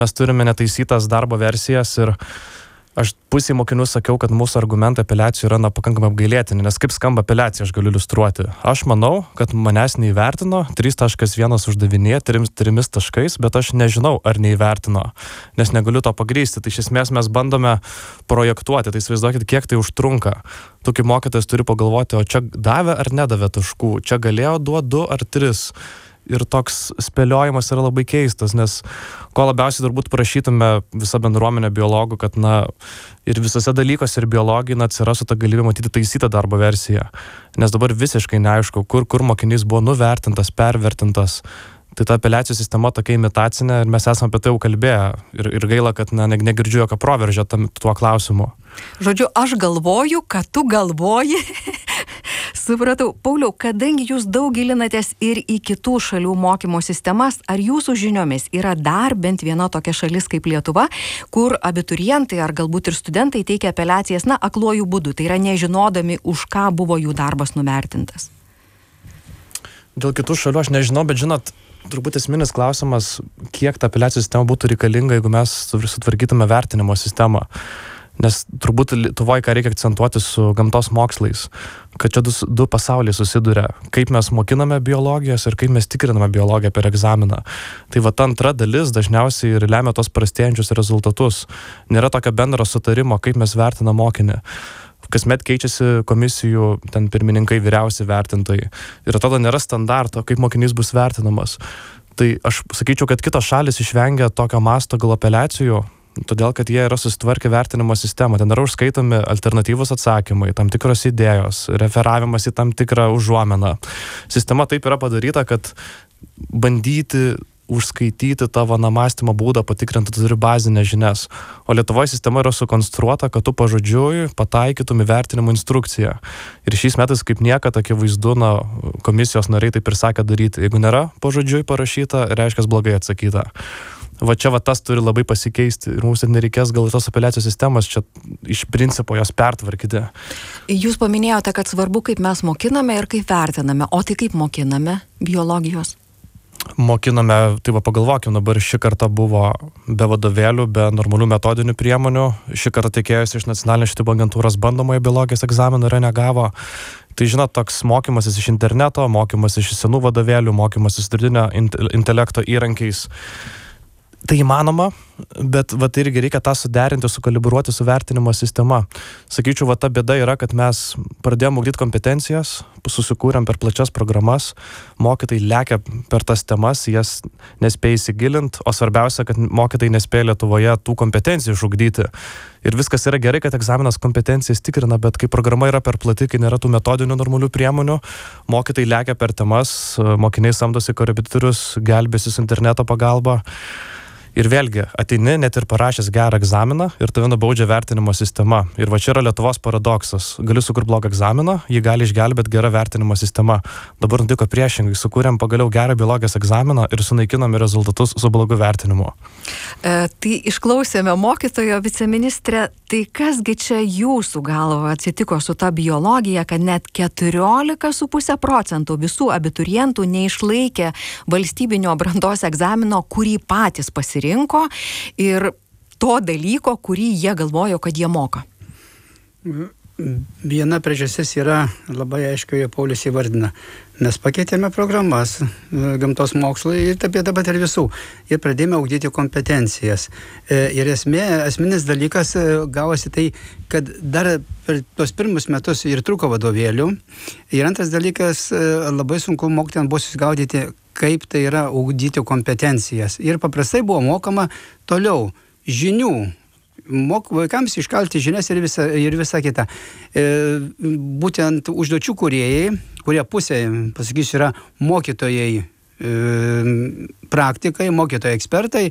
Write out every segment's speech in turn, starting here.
mes turime netaisytas darbo versijas ir aš pusė mokinių sakiau, kad mūsų argumentai apeliacijų yra pakankamai apgailėtini, nes kaip skamba apeliacija, aš galiu iliustruoti. Aš manau, kad manęs neįvertino 3.1 uždavinėje 3 taškais, bet aš nežinau, ar neįvertino, nes negaliu to pagrįsti. Tai iš esmės mes bandome projektuoti, tai įsivaizduokit, kiek tai užtrunka. Tu kaip mokytojas turi pagalvoti, o čia davė ar nedavė taškų, čia galėjo duoti 2 ar 3. Ir toks spėliojimas yra labai keistas, nes ko labiausiai turbūt prašytume visą bendruomenę biologų, kad ir visose dalykuose ir biologijai atsirastų ta galimybė matyti taisytą darbo versiją. Nes dabar visiškai neaišku, kur mokinys buvo nuvertintas, pervertintas. Tai ta apeliacijų sistema tokia imitacinė ir mes esame apie tai jau kalbėję. Ir gaila, kad negirdžiu jokio proveržio tuo klausimu. Žodžiu, aš galvoju, kad tu galvoji. Supratau. Pauliau, kadangi jūs daug gilinatės ir į kitų šalių mokymo sistemas, ar jūsų žiniomis yra dar bent viena tokia šalis kaip Lietuva, kur abiturientai ar galbūt ir studentai teikia apeliacijas, akluoju būdu, tai yra nežinodami, už ką buvo jų darbas nuvertintas? Dėl kitų šalių aš nežinau, bet žinot, turbūt esminis klausimas, kiek ta apeliacijų sistema būtų reikalinga, jeigu mes sutvarkytume vertinimo sistemą. Nes turbūt Lietuvoje ką reikia akcentuoti su gamtos mokslais, kad čia du pasauliai susiduria, kaip mes mokiname biologijos ir kaip mes tikriname biologiją per egzaminą. Tai ta antra dalis dažniausiai ir lemia tos prastėjančius rezultatus. Nėra tokio bendro sutarimo, kaip mes vertiname mokinį. Kasmet keičiasi komisijų, ten pirmininkai, vyriausi vertintojai. Ir atrodo nėra standarto, kaip mokinys bus vertinamas. Tai aš sakyčiau, kad kitos šalis išvengia tokio masto gal apeliacijų, todėl, kad jie yra susitvarkę vertinimo sistemą. Ten yra užskaitomi alternatyvus atsakymai, tam tikros idėjos, referavimas į tam tikrą užuomeną. Sistema taip yra padaryta, kad bandyti užskaityti tavo mąstymo būdą, patikrinti turi bazinės žinias. O Lietuvoje sistema yra sukonstruota, kad tu pažodžiui pataikytum į vertinimo instrukciją. Ir šiais metais kaip niekad akivaizdu, komisijos nariai taip ir sakė daryti. Jeigu nėra pažodžiui parašyta, reiškia blogai atsakyta. Čia tas turi labai pasikeisti ir mums nereikės gal tos apeliacijos sistemas čia iš principo jos pertvarkyti. Jūs paminėjote, kad svarbu, kaip mes mokiname ir kaip vertiname. O tai kaip mokiname biologijos? Mokiname, pagalvokim, dabar šį kartą buvo be vadovėlių, be normalių metodinių priemonių. Šį kartą tikėjosi iš nacionalinės švietimo agentūros bandomojo biologijos egzamino ir negavo. Tai žinot, toks mokymasis iš interneto, mokymasis iš senų vadovėlių, mokymasis dirbtinio intelekto įrankiais. Tai įmanoma, bet irgi reikia tą suderinti, sukalibruoti su vertinimo sistema. Sakyčiau, ta bėda yra, kad mes pradėjome ugdyti kompetencijas, susikūrėm per plačias programas, mokytojai lekia per tas temas, jas nespėja įsigilinti, o svarbiausia, kad mokytojai nespėja Lietuvoje tų kompetencijų išugdyti. Ir viskas yra gerai, kad egzaminas kompetencijas tikrina, bet kai programa yra per plati, kai nėra tų metodinių normalių priemonių, mokytojai lekia per temas, mokiniai samdosi korepetitorius, gelbėsis interneto pagalba. Ir vėlgi, ateini net ir parašęs gerą egzaminą ir tave nubaudžia vertinimo sistema. Ir čia yra Lietuvos paradoksas. Gali sukurti blogą egzaminą, jį gali išgelbėti gera vertinimo sistema. Dabar nutiko priešingai, sukūrėm pagaliau gerą biologijos egzaminą ir sunaikinome rezultatus su blogu vertinimu. Tai išklausėme mokytojo viceministrė, tai kasgi čia jūsų galva atsitiko su ta biologija, kad net 14,5% visų abiturientų neišlaikė valstybinio brandos egzamino, kurį patys pasirinko ir to dalyko, kurį jie galvojo, kad jie moka? Viena priežastis yra labai aiškiai, Paulius įvardina. Mes pakeitėme programas gamtos mokslai ir taip ir visų. Ir pradėjome ugdyti kompetencijas. Ir esminis dalykas gavosi tai, kad dar per tos pirmus metus ir trūko vadovėlių. Ir antras dalykas, labai sunku mokytojams buvo susigaudyti, kaip tai yra ugdyti kompetencijas. Ir paprastai buvo mokama toliau žinių. Vaikams iškalti žinias ir visa kita. Būtent užduočių kūrėjai, kurie pusė, pasakysiu, yra mokytojai praktikai, mokytojai ekspertai,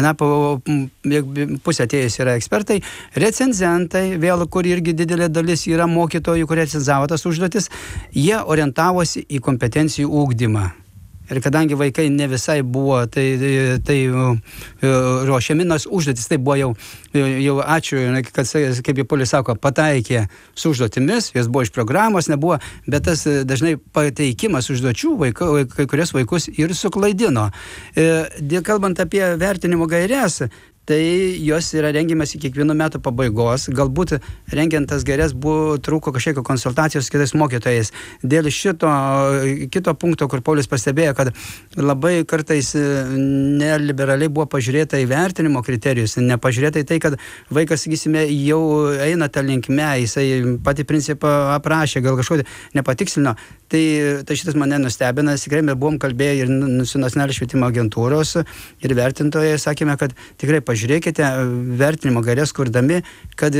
pusė atėjus yra ekspertai, recenzentai, vėl kur irgi didelė dalis yra mokytojų, kurie recenzavo tas užduotis, jie orientavosi į kompetencijų ugdymą. Ir kadangi vaikai ne visai buvo, tai ruošiami, nors užduotis tai buvo jau ačiū, kad, kaip jau Paulius sako, pataikė su užduotimis, jos buvo iš programos, nebuvo, bet tas dažnai pateikimas užduočių kai kurios vaikus ir suklaidino. Kalbant apie vertinimo gaires, tai jos yra rengiamas iki kiekvienų metų pabaigos. Galbūt rengiant tas gaires trūko kažkiek konsultacijos su kitais mokytojais. Dėl šito kito punkto, kur Paulius pastebėjo, kad labai kartais neliberaliai buvo pažiūrėta į vertinimo kriterijus, nepažiūrėta į tai, kad vaikas, sakysime, jau eina tą linkme, jisai patį principą aprašė, gal kažkodį nepatikslino. Tai šitas mane nustebina. Tikrai mes buvom kalbėję ir su Nacionalinės švietimo agentūros ir vertintojai sakėme, kad tikrai pažiūrėkite vertinimo gaires kurdami, kad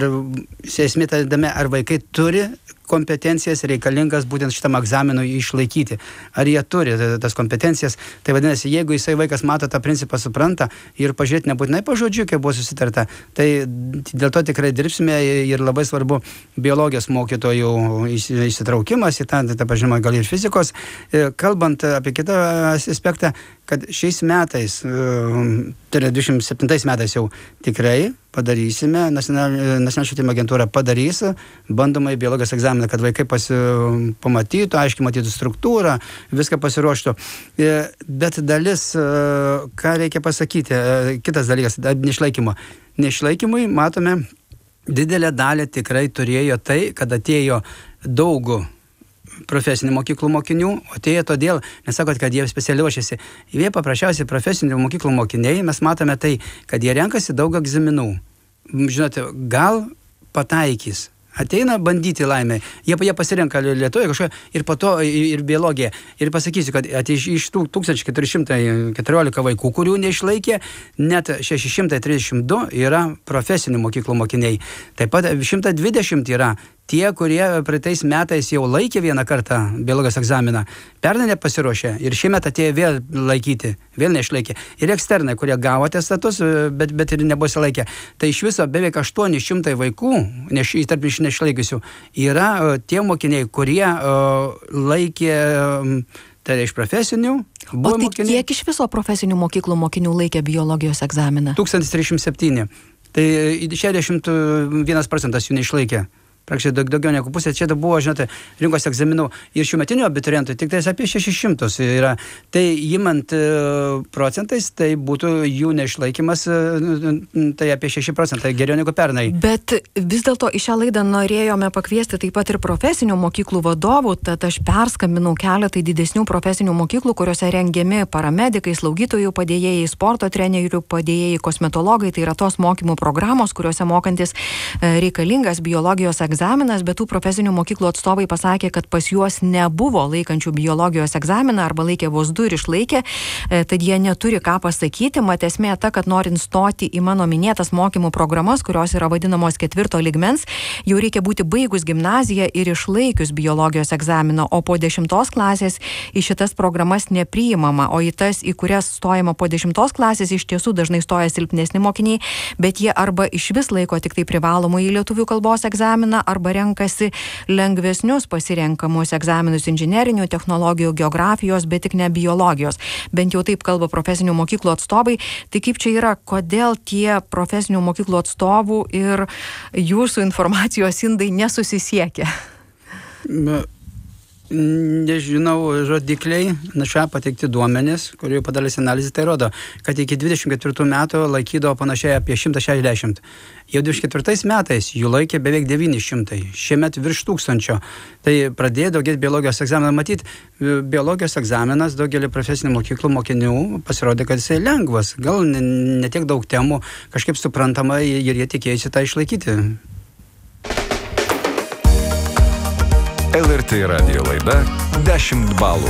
esmė tame, ar vaikai turi kompetencijas reikalingas būtent šitam egzaminui išlaikyti. Ar jie turi tas kompetencijas. Tai vadinasi, jeigu jisai vaikas mato tą principą, supranta ir pažiūrėti nebūtinai pažodžiu, kaip buvo susitarta, tai dėl to tikrai dirbsime ir labai svarbu biologijos mokytojų įsitraukimas į tą pažinimą, gal ir fizikos. Kalbant apie kitą aspektą, kad šiais metais, tai yra 27 metais jau tikrai padarysime, Nacionalinė švietimo agentūra padarys bandomąjį biologijos egzaminą, kad vaikai pamatytų, aiškiai matytų struktūrą, viską pasiruoštų. Bet dalis, ką reikia pasakyti, kitas dalykas, neišlaikymo. Neišlaikymui matome, didelę dalį tikrai turėjo tai, kad atėjo daug profesinių mokyklų mokinių, o tai todėl, nesakot, kad jie specialiai ruošiasi. Jie paprasčiausiai profesinių mokyklų mokiniai, mes matome tai, kad jie renkasi daug egzaminų. Žinote, gal pataikys. Ateina bandyti laimę. Jie pasirenka lietuvių kažką ir po to ir biologiją. Ir pasakysiu, kad iš tų 1414 vaikų, kurių neišlaikė, net 632 yra profesinių mokyklų mokiniai. Taip pat 120 yra tie, kurie praeitais metais jau laikė vieną kartą biologijos egzaminą, pernai nepasiruošė ir šiemet atėjo vėl laikyti, vėl neišlaikė. Ir eksternai, kurie gavo atestatus, bet ir nebuvo išlaikę. Tai iš viso beveik 800 vaikų, tarp iš neišlaikiusių, yra tie mokiniai, kurie laikė, tai iš profesinių. O tai kiek iš viso profesinių mokyklų mokinių laikė biologijos egzaminą? 1307. Tai 61% jų neišlaikė. Praktiškai daugiau negu pusė. Čia buvo, žinote, rinkos egzaminų ir šių metinių abiturientų tik tais apie 600 yra. Tai imant procentais, tai būtų jų neišlaikymas, tai apie 6%, geriau negu pernai. Bet vis dėlto į šią laidą norėjome pakviesti taip pat ir profesinių mokyklų vadovų, tad aš perskambinau keletą didesnių profesinių mokyklų, kuriuose rengiami paramedikai, slaugytojų padėjėjai, sporto trenerių padėjėjai, kosmetologai. Tai yra tos mokymų programos, kuriuose mokantis reikalingas biologijos egzaminas, bet tų profesinių mokyklų atstovai pasakė, kad pas juos nebuvo laikančių biologijos egzaminą arba laikė vos 2 ir išlaikė, tad jie neturi ką pasakyti. Mat esmė ta, kad norint stoti į mano minėtas mokymų programas, kurios yra vadinamos 4 lygmens, jau reikia būti baigus gimnaziją ir išlaikius biologijos egzaminą, o po 10 klasės į šitas programas nepriimama, o į tas, į kurias stojama po 10 klasės, iš tiesų dažnai stoja silpnesni mokiniai, bet jie arba iš vis laiko tik tai privalomąjį lietuvių kalbos egzaminą, arba renkasi lengvesnius pasirenkamus egzaminus inžinerinių, technologijų, geografijos, bet tik ne biologijos. Bent jau taip kalba profesinių mokyklų atstovai. Tai kaip čia yra, kodėl tie profesinių mokyklų atstovų ir jūsų informacijos indai nesusisiekia? Nežinau, rodikliai, NŠA pateikti duomenys, kurių padarys analizė, tai rodo, kad iki 24 metų laikydavo panašiai apie 160. Jau 24 metais jų laikė beveik 900, šiemet virš 1000. Tai pradėjo daugėti biologijos egzaminą. Matyt, biologijos egzaminas daugelį profesinių mokyklų mokinių pasirodė, kad jisai lengvas. Gal ne tiek daug temų, kažkaip suprantama ir jie tikėjosi tą išlaikyti. LRT radijo laida 10 balų.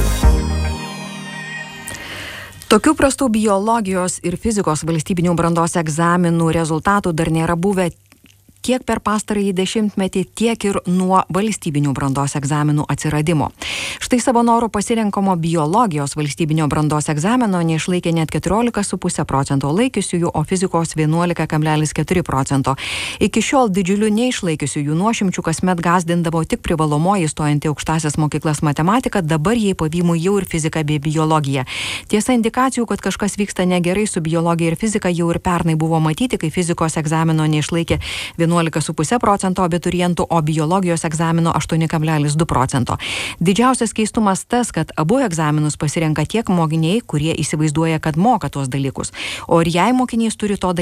Tokių prastų biologijos ir fizikos valstybinių brandos egzaminų rezultatų dar nėra buvę tiek per pastarąjį dešimtmetį, tiek ir nuo valstybinių brandos egzaminų atsiradimo. Štai savo norų pasirenkamo biologijos valstybinio brandos egzamino neišlaikė net 14,5% laikiusiųjų, o fizikos 11,4%. Iki šiol didžiulių neišlaikiusiųjų nuošimčių kasmet gazdindavo tik privalomoji stojant į aukštąsias mokyklas matematika, dabar jai pavymų jau ir fizika bei biologija. Tiesa, indikacijų, kad kažkas vyksta negerai su biologija ir fizika jau ir pernai buvo matyti, kai fizikos egzamino neišlaikė 11,5% abiturientų, o biologijos egzamino 8,2%. Didžiausias keistumas tas, kad abu egzaminus pasirenka tiek mokiniai, kurie įsivaizduoja, kad moka tuos dalykus. O ir jei mokinys turi to